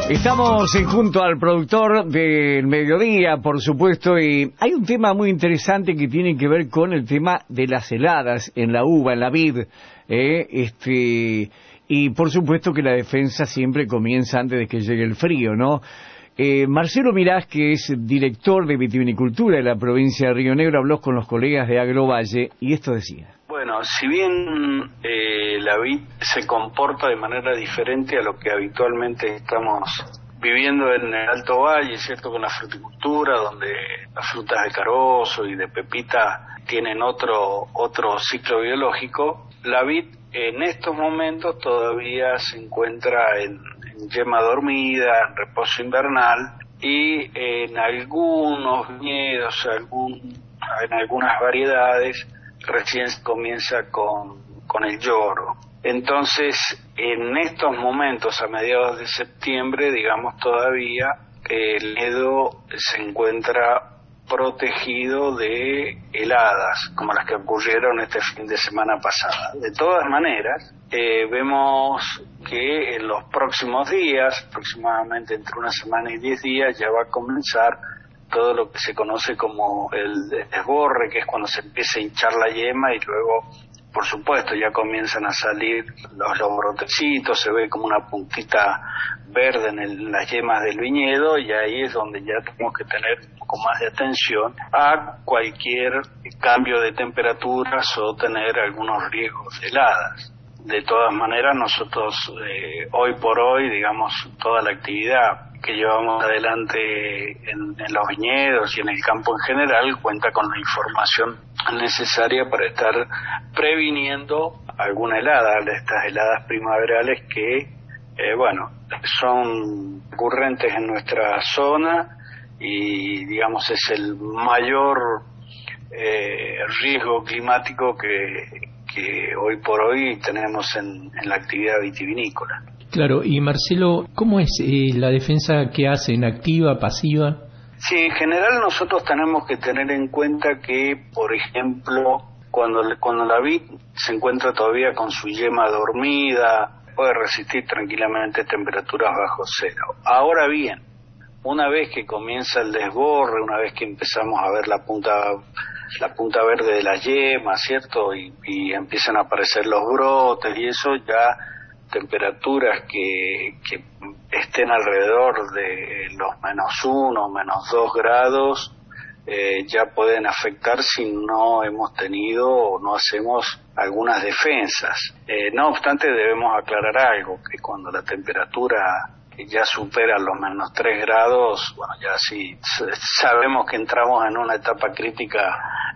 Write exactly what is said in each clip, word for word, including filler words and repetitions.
Estamos en junto al productor del mediodía, por supuesto, y hay un tema muy interesante que tiene que ver con el tema de las heladas en la uva, en la vid, eh, este, y por supuesto que la defensa siempre comienza antes de que llegue el frío, ¿no? Eh, Marcelo Mirás, que es director de vitivinicultura de la provincia de Río Negro, habló con los colegas de Agrovalle y esto decía. Bueno, si bien eh, la vid se comporta de manera diferente a lo que habitualmente estamos viviendo en el Alto Valle, ¿cierto? Con la fruticultura, donde las frutas de carozo y de pepita tienen otro otro ciclo biológico, la vid en estos momentos todavía se encuentra en, en yema dormida, en reposo invernal, y en algunos viñedos, algún, en algunas variedades, recién comienza con, con el lloro. Entonces, en estos momentos, a mediados de septiembre, digamos todavía, el viñedo se encuentra protegido de heladas, como las que ocurrieron este fin de semana pasada. De todas maneras, eh, vemos que en los próximos días, aproximadamente entre una semana y diez días, ya va a comenzar todo lo que se conoce como el desborre, que es cuando se empieza a hinchar la yema y luego, por supuesto, ya comienzan a salir los, los brotecitos, se ve como una puntita verde en, el, en las yemas del viñedo, y ahí es donde ya tenemos que tener un poco más de atención a cualquier cambio de temperaturas o tener algunos riesgos de heladas. De todas maneras, nosotros eh, hoy por hoy, digamos, toda la actividad que llevamos adelante en, en los viñedos y en el campo en general cuenta con la información necesaria para estar previniendo alguna helada, de estas heladas primaverales que, eh, bueno, son recurrentes en nuestra zona y, digamos, es el mayor eh, riesgo climático que, que hoy por hoy tenemos en, en la actividad vitivinícola. Claro, y Marcelo, ¿cómo es eh, la defensa que hacen? ¿Activa, pasiva? Sí, en general nosotros tenemos que tener en cuenta que, por ejemplo, cuando, cuando la vid se encuentra todavía con su yema dormida, puede resistir tranquilamente temperaturas bajo cero. Ahora bien, una vez que comienza el desborre, una vez que empezamos a ver la punta la punta verde de la yema, ¿cierto? Y, y empiezan a aparecer los brotes y eso, ya temperaturas que, que estén alrededor de los menos uno, menos dos grados, eh, ya pueden afectar si no hemos tenido o no hacemos algunas defensas. Eh, no obstante, debemos aclarar algo, que cuando la temperatura ya supera los menos tres grados, bueno, ya sí sabemos que entramos en una etapa crítica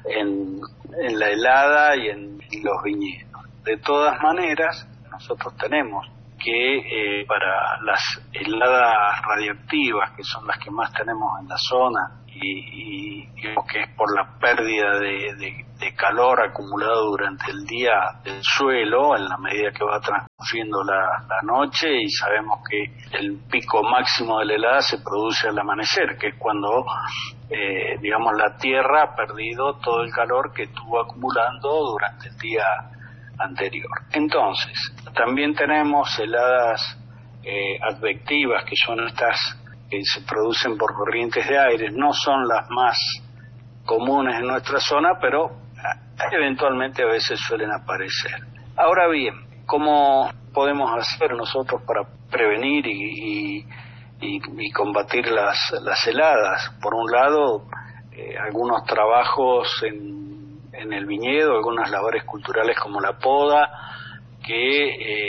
en, en la helada y en, en los viñedos. De todas maneras, nosotros tenemos que eh, para las heladas radioactivas, que son las que más tenemos en la zona, y, y, y lo que es por la pérdida de, de, de calor acumulado durante el día del suelo, en la medida que va transcurriendo la, la noche, y sabemos que el pico máximo de la helada se produce al amanecer, que es cuando, eh, digamos, la Tierra ha perdido todo el calor que estuvo acumulando durante el día anterior. Entonces, también tenemos heladas eh, advectivas, que son estas que se producen por corrientes de aire. No son las más comunes en nuestra zona, pero eventualmente a veces suelen aparecer. Ahora bien, ¿cómo podemos hacer nosotros para prevenir y, y, y, y combatir las, las heladas? Por un lado, eh, algunos trabajos en en el viñedo, algunas labores culturales como la poda, que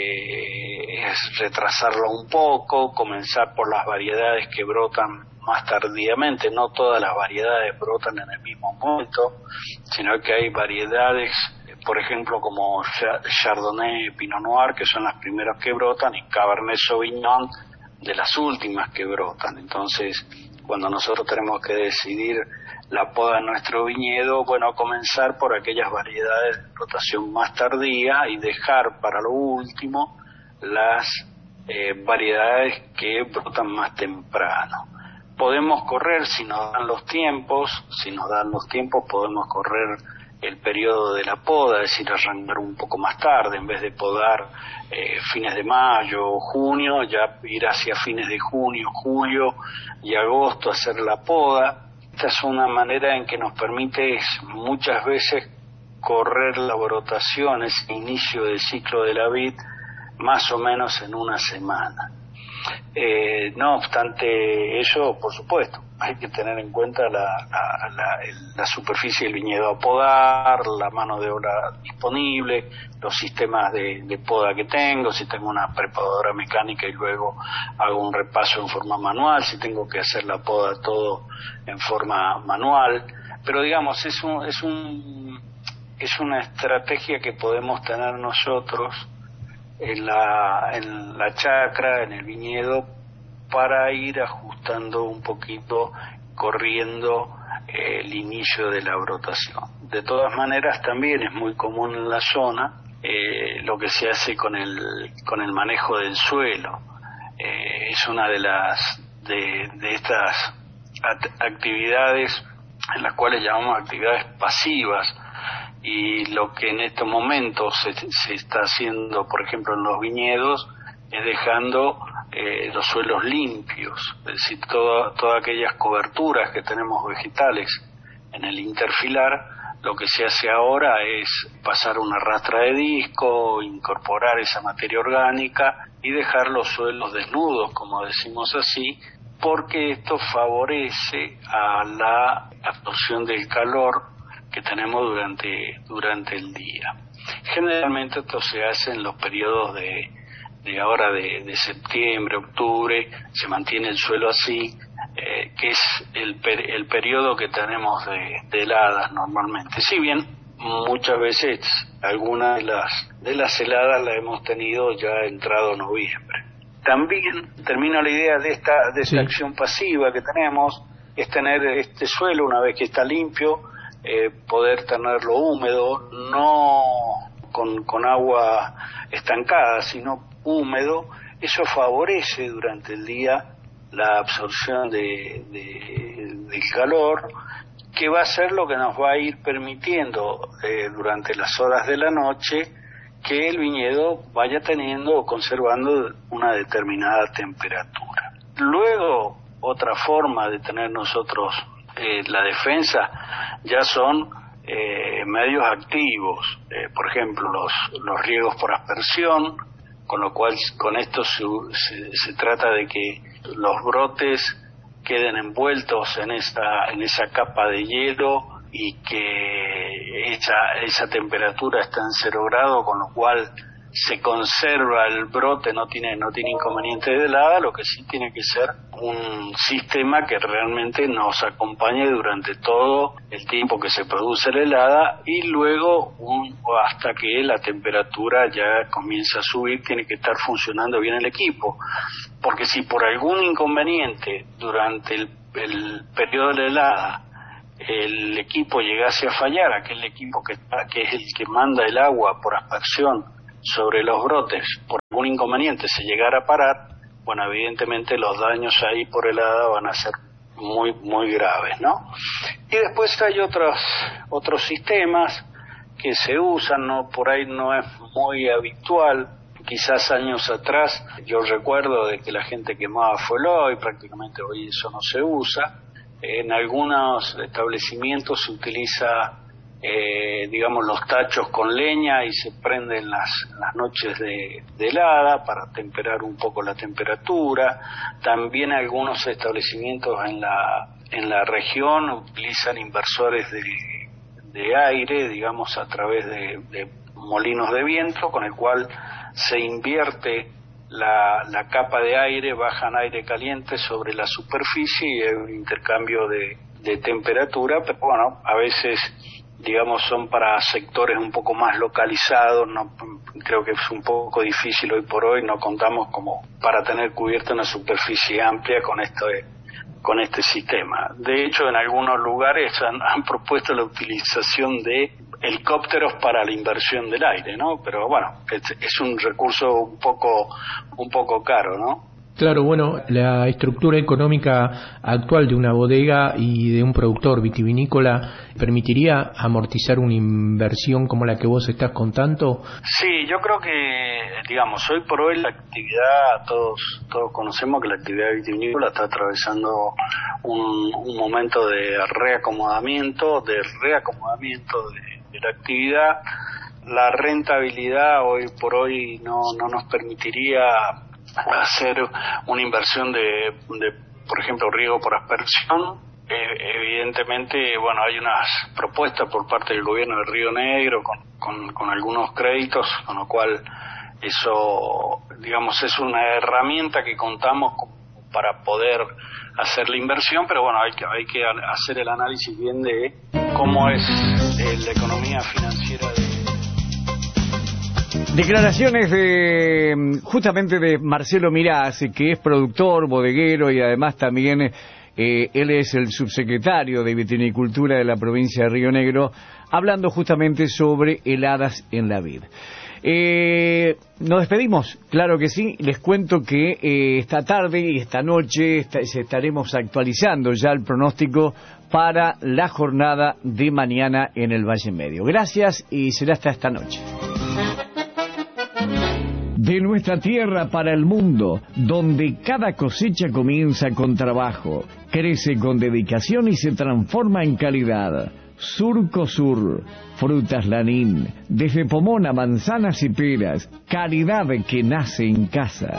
eh, es retrasarlo un poco, comenzar por las variedades que brotan más tardíamente. No todas las variedades brotan en el mismo momento, sino que hay variedades, por ejemplo, como Chardonnay y Pinot Noir, que son las primeras que brotan, y Cabernet Sauvignon, de las últimas que brotan. Entonces, cuando nosotros tenemos que decidir la poda en nuestro viñedo, bueno, comenzar por aquellas variedades de rotación más tardía y dejar para lo último las eh, variedades que brotan más temprano. Podemos correr, si nos dan los tiempos, si nos dan los tiempos, podemos correr el periodo de la poda, es decir, arrancar un poco más tarde, en vez de podar eh, fines de mayo o junio, ya ir hacia fines de junio, julio y agosto hacer la poda. Esta es una manera en que nos permite muchas veces correr la brotación, ese inicio del ciclo de la vid, más o menos en una semana. Eh, no obstante eso, por supuesto, hay que tener en cuenta la, la, la, el, la superficie del viñedo a podar, la mano de obra disponible, los sistemas de, de poda que tengo, si tengo una prepodadora mecánica y luego hago un repaso en forma manual, si tengo que hacer la poda todo en forma manual. Pero digamos, es un, es un, es una estrategia que podemos tener nosotros en la, en la chacra, en el viñedo, para ir ajustando un poquito, corriendo eh, el inicio de la brotación. De todas maneras, también es muy común en la zona eh, lo que se hace con el, con el manejo del suelo. Eh, es una de las de, de estas at- actividades en las cuales llamamos actividades pasivas. Y lo que en estos momentos se, se está haciendo, por ejemplo, en los viñedos, es dejando eh, los suelos limpios, es decir, todo, todas aquellas coberturas que tenemos vegetales en el interfilar, lo que se hace ahora es pasar una rastra de disco, incorporar esa materia orgánica y dejar los suelos desnudos, como decimos así, porque esto favorece a la absorción del calor que tenemos durante durante el día. Generalmente esto se hace en los periodos de, de ahora de, de septiembre, octubre, se mantiene el suelo así, eh, que es el, per, el periodo que tenemos de, de heladas normalmente. Si bien muchas veces algunas de las, de las heladas las hemos tenido ya entrado noviembre. También termino la idea de esta, de esta sí. acción pasiva que tenemos, es tener este suelo una vez que está limpio, Eh, poder tenerlo húmedo, no con, con agua estancada, sino húmedo. Eso favorece durante el día la absorción de, de, del calor, que va a ser lo que nos va a ir permitiendo eh, durante las horas de la noche que el viñedo vaya teniendo o conservando una determinada temperatura. Luego, otra forma de tener nosotros Eh, la defensa ya son eh, medios activos, eh, por ejemplo los, los riegos por aspersión, con lo cual con esto se, se, se trata de que los brotes queden envueltos en esa, en esa capa de hielo y que esa, esa temperatura está en cero grado, con lo cual se conserva el brote, no tiene no tiene inconveniente de helada. Lo que sí tiene que ser un sistema que realmente nos acompañe durante todo el tiempo que se produce la helada y luego un, hasta que la temperatura ya comienza a subir, tiene que estar funcionando bien el equipo, porque si por algún inconveniente durante el, el periodo de la helada el equipo llegase a fallar, aquel equipo que, que es el que manda el agua por aspersión sobre los brotes, por algún inconveniente se llegara a parar, bueno, evidentemente los daños ahí por helada van a ser muy muy graves, ¿no? Y después hay otros otros sistemas que se usan, no por ahí no es muy habitual. Quizás años atrás yo recuerdo de que la gente quemaba fueloy, prácticamente hoy eso no se usa. En algunos establecimientos se utiliza Eh, digamos los tachos con leña y se prenden las, las noches de, de helada para temperar un poco la temperatura. También algunos establecimientos en la en la región utilizan inversores de, de aire, digamos a través de, de molinos de viento, con el cual se invierte la, la capa de aire, bajan aire caliente sobre la superficie y hay un intercambio de, de temperatura, pero bueno, a veces digamos son para sectores un poco más localizados, no creo que es un poco difícil hoy por hoy, no contamos como para tener cubierta una superficie amplia con esto de, con este sistema. De hecho, en algunos lugares han, han propuesto la utilización de helicópteros para la inversión del aire, ¿no? Pero bueno, es, es un recurso un poco un poco caro, ¿no? Claro, bueno, la estructura económica actual de una bodega y de un productor vitivinícola permitiría amortizar una inversión como la que vos estás contando. Sí, yo creo que, digamos, hoy por hoy la actividad, todos todos conocemos que la actividad vitivinícola está atravesando un, un momento de reacomodamiento, de reacomodamiento de, de la actividad. La rentabilidad hoy por hoy no, no nos permitiría hacer una inversión de, de por ejemplo, riego por aspersión. Eh, evidentemente, bueno, hay unas propuestas por parte del gobierno de Río Negro con, con, con algunos créditos, con lo cual eso, digamos, es una herramienta que contamos para poder hacer la inversión, pero bueno, hay que, hay que hacer el análisis bien de cómo es eh, la economía financiera de... Declaraciones de justamente de Marcelo Mirás, que es productor, bodeguero y además también eh, él es el subsecretario de Vitivinicultura de la provincia de Río Negro, hablando justamente sobre heladas en la vid. Eh, nos despedimos, claro que sí. Les cuento que eh, esta tarde y esta noche está, estaremos actualizando ya el pronóstico para la jornada de mañana en el Valle Medio. Gracias y será hasta esta noche. De nuestra tierra para el mundo, donde cada cosecha comienza con trabajo, crece con dedicación y se transforma en calidad. Surco Sur, Frutas Lanín, desde Pomona, manzanas y peras, calidad que nace en casa.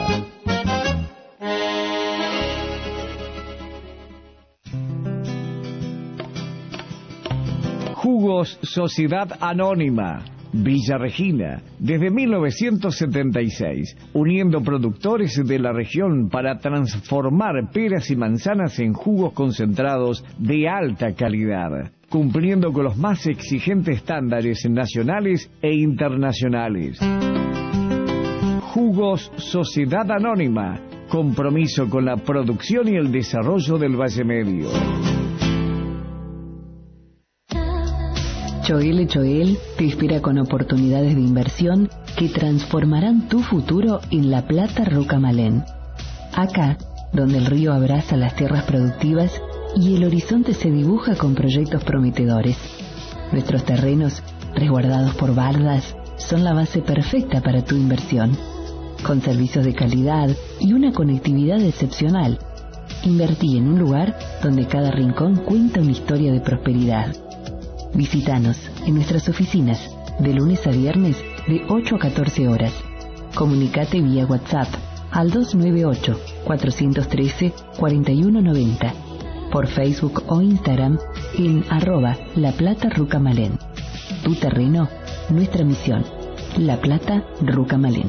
Jugos Sociedad Anónima, Villa Regina, desde mil novecientos setenta y seis, uniendo productores de la región para transformar peras y manzanas en jugos concentrados de alta calidad, cumpliendo con los más exigentes estándares nacionales e internacionales. Jugos Sociedad Anónima, compromiso con la producción y el desarrollo del Valle Medio. Choel y Choel te espera con oportunidades de inversión que transformarán tu futuro en La Plata Rucamalén. Acá, donde el río abraza las tierras productivas y el horizonte se dibuja con proyectos prometedores. Nuestros terrenos, resguardados por bardas, son la base perfecta para tu inversión. Con servicios de calidad y una conectividad excepcional, invertí en un lugar donde cada rincón cuenta una historia de prosperidad. Visítanos en nuestras oficinas de lunes a viernes de ocho a catorce horas. Comunicate vía WhatsApp al dos nueve ocho, cuatro uno tres, cuatro uno nueve cero, por Facebook o Instagram en arroba La Plata Rucamalén. Tu terreno, nuestra misión. La Plata Rucamalén.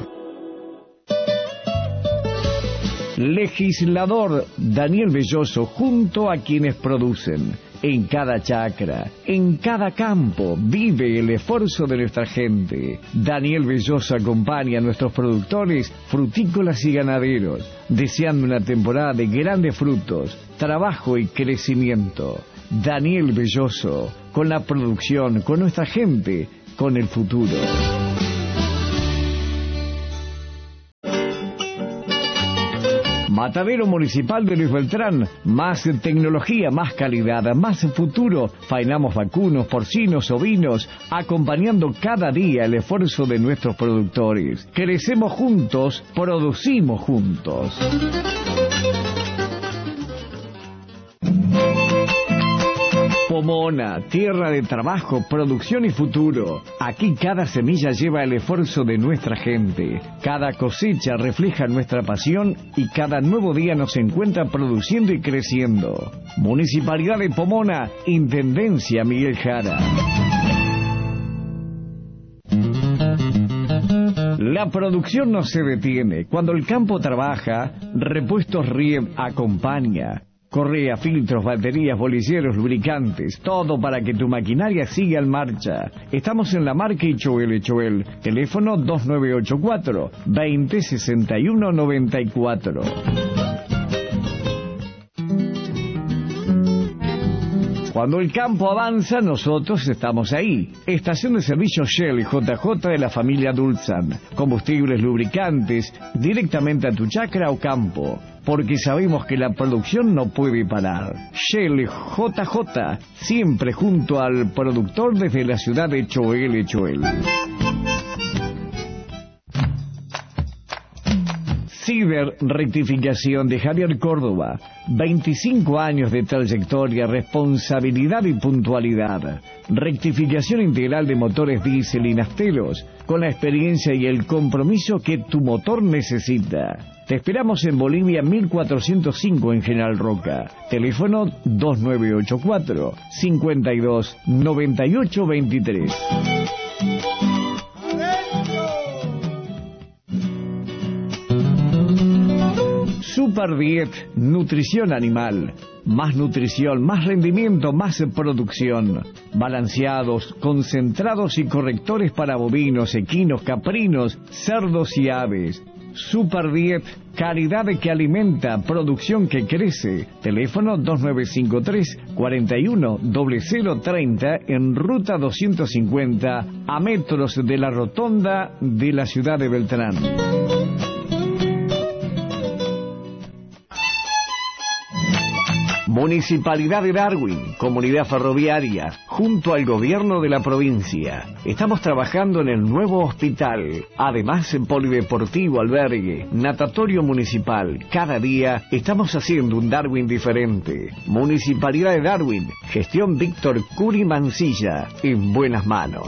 Legislador Daniel Belloso junto a quienes producen. En cada chacra, en cada campo, vive el esfuerzo de nuestra gente. Daniel Belloso acompaña a nuestros productores frutícolas y ganaderos, deseando una temporada de grandes frutos, trabajo y crecimiento. Daniel Belloso, con la producción, con nuestra gente, con el futuro. Matadero Municipal de Luis Beltrán, más tecnología, más calidad, más futuro. Faenamos vacunos, porcinos, ovinos, acompañando cada día el esfuerzo de nuestros productores. Crecemos juntos, producimos juntos. Pomona, tierra de trabajo, producción y futuro. Aquí cada semilla lleva el esfuerzo de nuestra gente. Cada cosecha refleja nuestra pasión y cada nuevo día nos encuentra produciendo y creciendo. Municipalidad de Pomona, Intendencia Miguel Jara. La producción no se detiene. Cuando el campo trabaja, Repuestos Rieb acompaña. Correa, filtros, baterías, bolilleros, lubricantes, todo para que tu maquinaria siga en marcha. Estamos en La Marca y Choel y Choel. Teléfono dos nueve ocho cuatro, veinte, sesenta y uno noventa y cuatro. Cuando el campo avanza, nosotros estamos ahí. Estación de servicio Shell J J de la familia Dulsan. Combustibles lubricantes directamente a tu chacra o campo. Porque sabemos que la producción no puede parar. Shell J J, siempre junto al productor desde la ciudad de Choel Choel. Ciber Rectificación de Javier Córdoba. veinticinco años de trayectoria, responsabilidad y puntualidad. Rectificación integral de motores diésel y nafteros, con la experiencia y el compromiso que tu motor necesita. Te esperamos en Bolivia mil cuatrocientos cinco en General Roca. Teléfono dos nueve ocho cuatro, cinco dos, nueve ocho dos tres. Super Diet, nutrición animal. Más nutrición, más rendimiento, más producción. Balanceados, concentrados y correctores para bovinos, equinos, caprinos, cerdos y aves. Super Diet, calidad que alimenta, producción que crece. Teléfono dos nueve cinco tres, cuatro uno, cero cero treinta en ruta doscientos cincuenta, a metros de la rotonda de la ciudad de Beltrán. Municipalidad de Darwin, Comunidad Ferroviaria, junto al gobierno de la provincia. Estamos trabajando en el nuevo hospital, además en polideportivo, albergue, natatorio municipal. Cada día estamos haciendo un Darwin diferente. Municipalidad de Darwin, gestión Víctor Curi Mancilla, en buenas manos.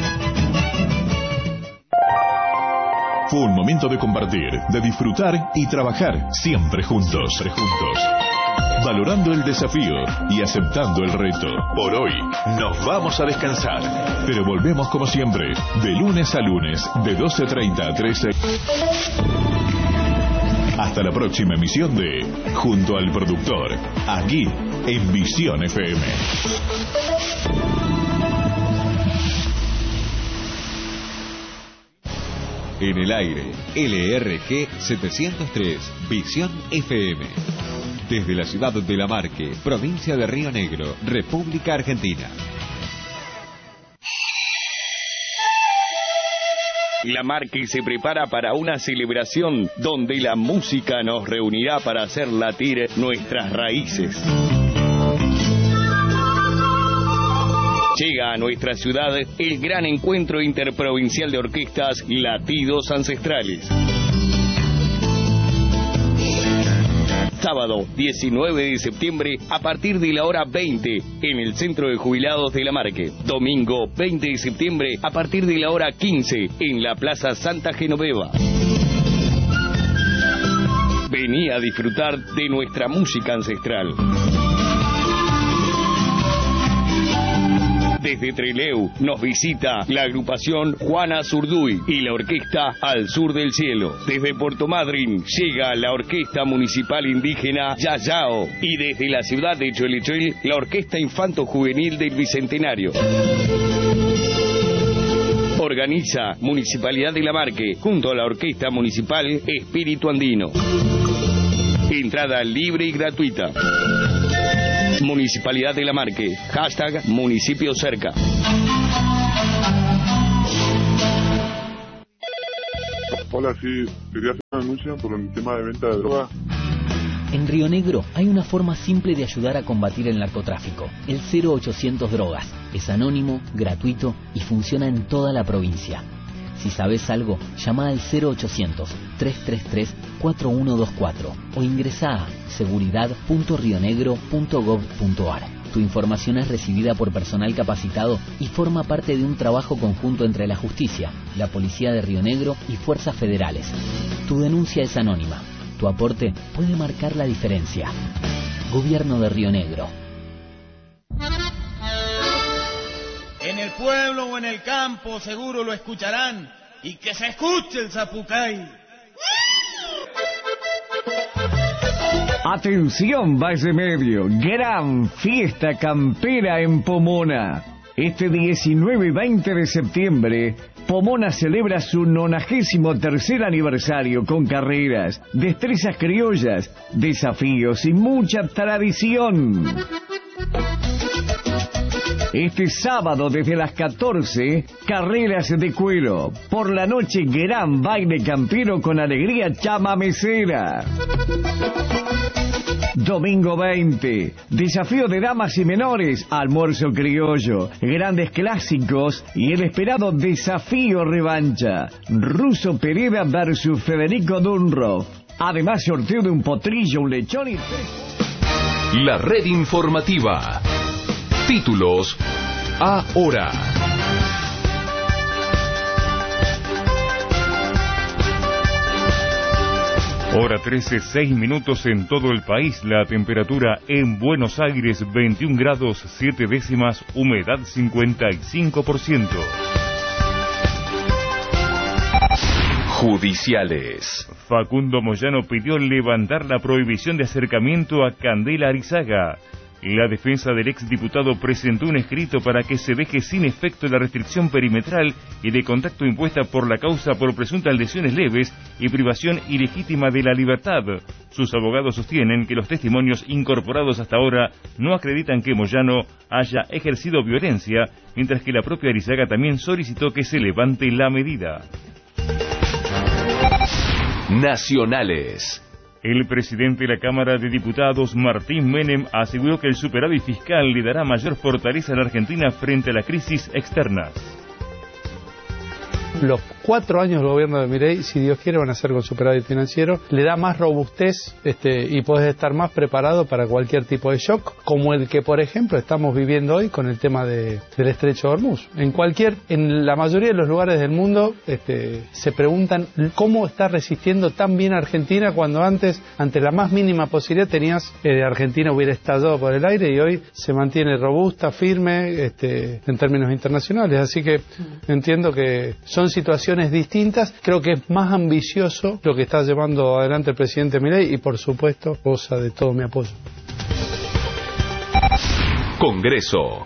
Fue un momento de compartir, de disfrutar y trabajar siempre juntos, siempre juntos. Valorando el desafío y aceptando el reto. Por hoy nos vamos a descansar, pero volvemos como siempre, de lunes a lunes, de doce treinta a trece. Hasta la próxima emisión de Junto al Productor, aquí en Visión F M. En el aire, L R G setecientos tres, Visión F M. Desde la ciudad de La Marque, provincia de Río Negro, República Argentina. La Marque se prepara para una celebración donde la música nos reunirá para hacer latir nuestras raíces. Llega a nuestra ciudad el gran encuentro interprovincial de orquestas Latidos Ancestrales. Sábado diecinueve de septiembre a partir de la hora veinte en el Centro de Jubilados de La Marque. Domingo veinte de septiembre a partir de la hora quince en la Plaza Santa Genoveva. Vení a disfrutar de nuestra música ancestral. Desde Trelew nos visita la agrupación Juana Zurduy y la orquesta Al Sur del Cielo. Desde Puerto Madryn llega la orquesta municipal indígena Yayao y desde la ciudad de Choel la orquesta infanto juvenil del Bicentenario. Organiza Municipalidad de La Marque junto a la orquesta municipal Espíritu Andino. Entrada libre y gratuita. Municipalidad de La Marque. Hashtag Municipio Cerca. Hola, sí, quería hacer una denuncia por el tema de venta de droga. En Río Negro hay una forma simple de ayudar a combatir el narcotráfico. El cero ochocientos Drogas. Es anónimo, gratuito y funciona en toda la provincia. Si sabes algo, llama al cero ochocientos, trescientos treinta y tres, cuarenta y uno veinticuatro o ingresa a seguridad punto rionegro punto gov punto ar. Tu información es recibida por personal capacitado y forma parte de un trabajo conjunto entre la justicia, la Policía de Río Negro y fuerzas federales. Tu denuncia es anónima. Tu aporte puede marcar la diferencia. Gobierno de Río Negro. En el pueblo o en el campo seguro lo escucharán, y que se escuche el zapucay. Atención Valle Medio, gran fiesta campera en Pomona. Este diecinueve y veinte de septiembre, Pomona celebra su nonagésimo tercer aniversario con carreras, destrezas criollas, desafíos y mucha tradición. Este sábado desde las catorce, carreras de cuero. Por la noche, gran baile campero con alegría chamamecera. Domingo veinte, desafío de damas y menores, almuerzo criollo, grandes clásicos y el esperado desafío revancha. Russo Pereda versus Federico Dunroff. Además, sorteo de un potrillo, un lechón y tres... La red informativa. Títulos ahora. Hora trece, seis minutos en todo el país. La temperatura en Buenos Aires veintiún grados siete décimas, humedad cincuenta y cinco por ciento. Judiciales. Facundo Moyano pidió levantar la prohibición de acercamiento a Candela Arizaga. La defensa del exdiputado presentó un escrito para que se deje sin efecto la restricción perimetral y de contacto impuesta por la causa por presuntas lesiones leves y privación ilegítima de la libertad. Sus abogados sostienen que los testimonios incorporados hasta ahora no acreditan que Moyano haya ejercido violencia, mientras que la propia Arizaga también solicitó que se levante la medida. Nacionales. El presidente de la Cámara de Diputados, Martín Menem, aseguró que el superávit fiscal le dará mayor fortaleza a la Argentina frente a la crisis externa. Los cuatro años del gobierno de Milei, si Dios quiere, van a ser con superávit financiero. Le da más robustez este, y puedes estar más preparado para cualquier tipo de shock, como el que, por ejemplo, estamos viviendo hoy con el tema de, del Estrecho de Hormuz. En cualquier, en la mayoría de los lugares del mundo este, se preguntan cómo está resistiendo tan bien Argentina cuando antes, ante la más mínima posibilidad, tenías eh, Argentina hubiera estallado por el aire y hoy se mantiene robusta, firme este, en términos internacionales. Así que entiendo que son situaciones distintas. Creo que es más ambicioso lo que está llevando adelante el presidente Milei y, por supuesto, goza de todo mi apoyo. Congreso.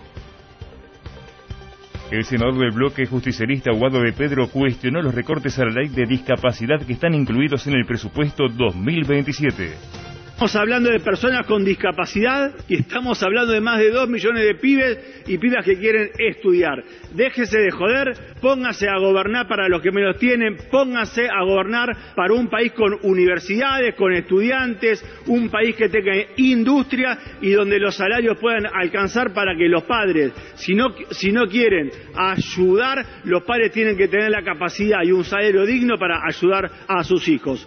El senador del bloque justicialista Guado de Pedro cuestionó los recortes a la ley de discapacidad que están incluidos en el presupuesto dos mil veintisiete. Estamos hablando de personas con discapacidad y estamos hablando de más de dos millones de pibes y pibas que quieren estudiar. Déjese de joder, póngase a gobernar para los que menos tienen, póngase a gobernar para un país con universidades, con estudiantes, un país que tenga industria y donde los salarios puedan alcanzar para que los padres, si no, si no quieren ayudar, los padres tienen que tener la capacidad y un salario digno para ayudar a sus hijos.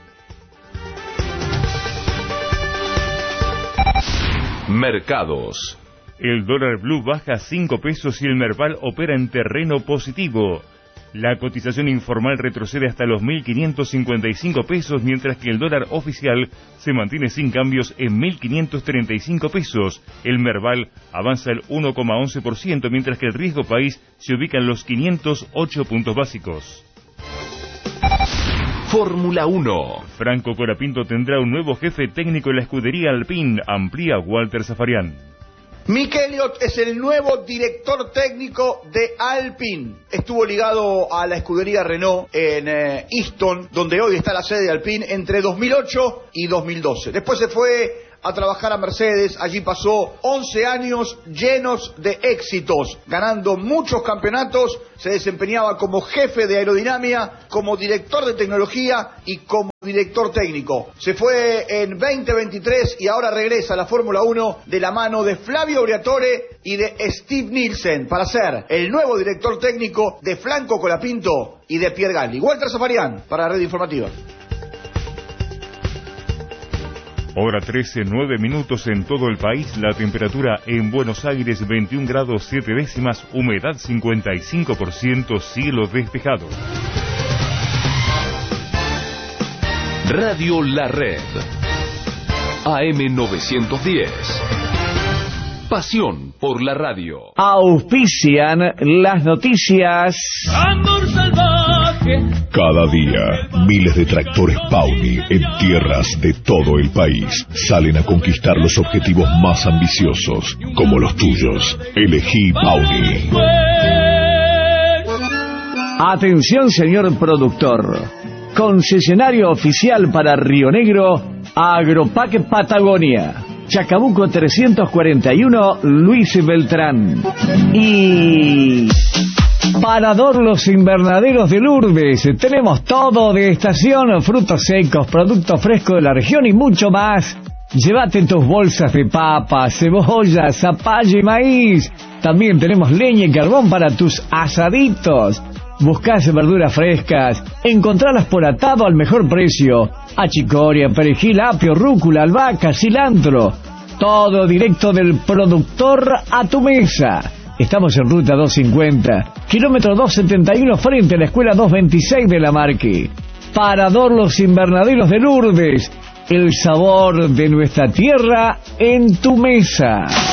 Mercados. El dólar blue baja cinco pesos y el Merval opera en terreno positivo. La cotización informal retrocede hasta los mil quinientos cincuenta y cinco pesos, mientras que el dólar oficial se mantiene sin cambios en mil quinientos treinta y cinco pesos. El Merval avanza el uno coma once por ciento, mientras que el riesgo país se ubica en los quinientos ocho puntos básicos. Fórmula uno. Franco Colapinto tendrá un nuevo jefe técnico en la escudería Alpine, amplía Walter Zafarian. Mick Elliott es el nuevo director técnico de Alpine. Estuvo ligado a la escudería Renault en eh, Easton, donde hoy está la sede de Alpine, entre dos mil ocho y dos mil doce. Después se fue a trabajar a Mercedes, allí pasó once años llenos de éxitos, ganando muchos campeonatos, se desempeñaba como jefe de aerodinámica, como director de tecnología y como director técnico. Se fue en veinte veintitrés y ahora regresa a la Fórmula uno de la mano de Flavio Briatore y de Steve Nielsen para ser el nuevo director técnico de Franco Colapinto y de Pierre Gasly. Walter Zafarian para Red Informativa. Hora trece, nueve minutos en todo el país. La temperatura en Buenos Aires veintiún grados siete décimas, humedad cincuenta y cinco por ciento, cielo despejado. Radio La Red. A M novecientos diez. Pasión por la radio. Auspician las noticias. Amor salvaje. Cada día, miles de tractores Pauni en tierras de todo el país salen a conquistar los objetivos más ambiciosos, como los tuyos. Elegí Pauni. Atención, señor productor. Concesionario oficial para Río Negro, Agropac Patagonia. Chacabuco trescientos cuarenta y uno, Luis Beltrán. Y Parador Los Invernaderos de Lourdes. Tenemos todo de estación, frutos secos, productos frescos de la región y mucho más. Llévate tus bolsas de papas, cebollas, zapallo y maíz. También tenemos leña y carbón para tus asaditos. Buscás verduras frescas, encontralas por atado al mejor precio. Achicoria, perejil, apio, rúcula, albahaca, cilantro. Todo directo del productor a tu mesa. Estamos en ruta doscientos cincuenta, kilómetro doscientos setenta y uno, frente a la escuela doscientos veintiséis de La Marque. Parador Los Invernaderos de Lourdes. El sabor de nuestra tierra en tu mesa.